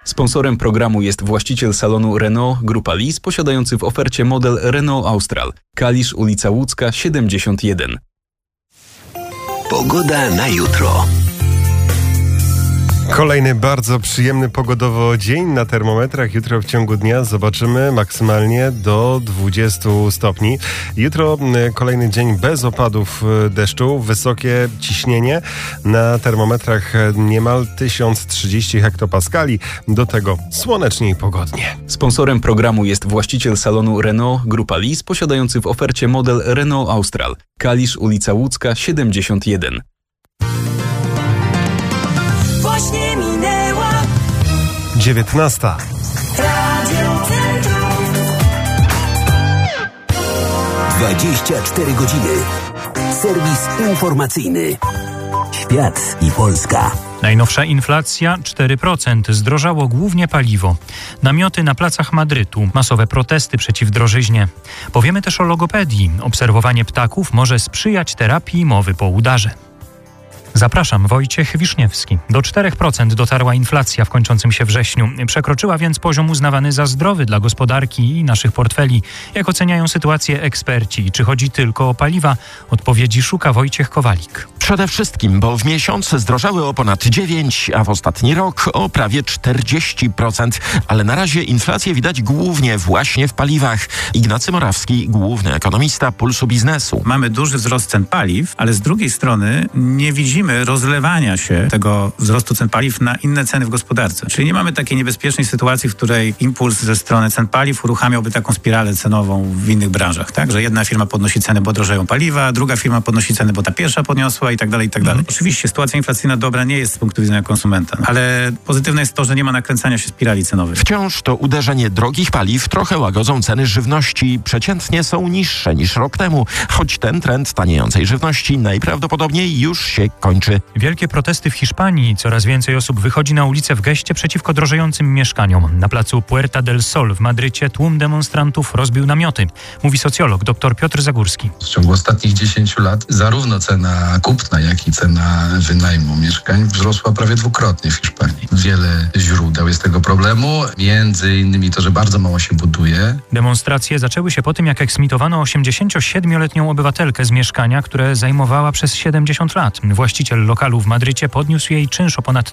Sponsorem programu jest właściciel salonu Renault Grupa Lis, posiadający w ofercie model Renault Austral. Kalisz, ulica Łódzka, 71. Pogoda na jutro. Kolejny bardzo przyjemny pogodowo dzień na termometrach. Jutro w ciągu dnia zobaczymy maksymalnie do 20 stopni. Jutro kolejny dzień bez opadów deszczu. Wysokie ciśnienie na termometrach niemal 1030 hektopaskali. Do tego słonecznie i pogodnie. Sponsorem programu jest właściciel salonu Renault Grupa Lis, posiadający w ofercie model Renault Austral. Kalisz, ulica Łódzka, 71. Właśnie minęła 19. Radio Centrum. 24 godziny. Serwis informacyjny. Świat i Polska. Najnowsza inflacja 4%. Zdrożało głównie paliwo. Namioty na placach Madrytu. Masowe protesty przeciw drożyźnie. Powiemy też o logopedii. Obserwowanie ptaków może sprzyjać terapii mowy po udarze. Zapraszam, Wojciech Wiszniewski. Do 4% dotarła inflacja w kończącym się wrześniu. Przekroczyła więc poziom uznawany za zdrowy dla gospodarki i naszych portfeli. Jak oceniają sytuację eksperci? Czy chodzi tylko o paliwa? Odpowiedzi szuka Wojciech Kowalik. Przede wszystkim, bo w miesiąc zdrożały o ponad 9%, a w ostatni rok o prawie 40%. Ale na razie inflację widać głównie właśnie w paliwach. Ignacy Morawski, główny ekonomista Pulsu Biznesu. Mamy duży wzrost cen paliw, ale z drugiej strony nie widzimy rozlewania się tego wzrostu cen paliw na inne ceny w gospodarce. Czyli nie mamy takiej niebezpiecznej sytuacji, w której impuls ze strony cen paliw uruchamiałby taką spiralę cenową w innych branżach, tak? Że jedna firma podnosi ceny, bo drożeją paliwa, druga firma podnosi ceny, bo ta pierwsza podniosła i tak dalej, i tak dalej. Oczywiście sytuacja inflacyjna dobra nie jest z punktu widzenia konsumenta, ale pozytywne jest to, że nie ma nakręcania się spirali cenowej. Wciąż to uderzenie drogich paliw trochę łagodzą ceny żywności. Przeciętnie są niższe niż rok temu, choć ten trend taniejącej żywności najprawdopodobniej już się kończy. Wielkie protesty w Hiszpanii. Coraz więcej osób wychodzi na ulicę w geście przeciwko drożejącym mieszkaniom. Na placu Puerta del Sol w Madrycie tłum demonstrantów rozbił namioty. Mówi socjolog dr Piotr Zagórski. W ciągu ostatnich 10 lat zarówno cena kupna, jak i cena wynajmu mieszkań wzrosła prawie dwukrotnie w Hiszpanii. Wiele źródeł jest tego problemu, między innymi to, że bardzo mało się buduje. Demonstracje zaczęły się po tym, jak eksmitowano 87-letnią obywatelkę z mieszkania, które zajmowała przez 70 lat. Właściciel lokalu w Madrycie podniósł jej czynsz o ponad